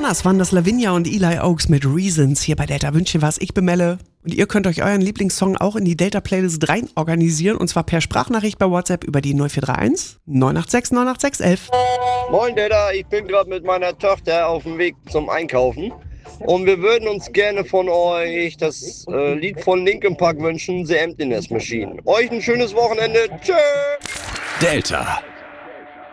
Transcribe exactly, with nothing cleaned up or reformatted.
Bananas waren das Lavinia und Eli Oaks mit Reasons hier bei Delta Wünsche was. Ich bin Melle. Und ihr könnt euch euren Lieblingssong auch in die Delta-Playlist rein organisieren. Und zwar per Sprachnachricht bei WhatsApp über die null vier drei eins neun acht sechs neun acht sechs elf. Moin Delta, ich bin gerade mit meiner Tochter auf dem Weg zum Einkaufen. Und wir würden uns gerne von euch das äh, Lied von Linkin Park wünschen, The Emptiness Machine. Euch ein schönes Wochenende. Tschö! Delta.